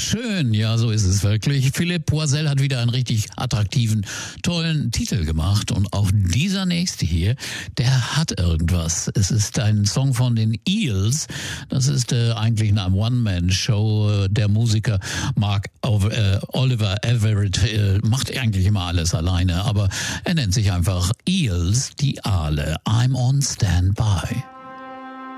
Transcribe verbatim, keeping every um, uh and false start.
schön, ja, so ist es wirklich. Philipp Poisel hat wieder einen richtig attraktiven, tollen Titel gemacht und auch dieser nächste hier, der hat irgendwas. Es ist ein Song von den Eels. Das ist äh, eigentlich eine One-Man-Show. Der Musiker Mark äh, Oliver Everett äh, macht eigentlich immer alles alleine, aber er nennt sich einfach Eels, die Aale. I'm on Standby.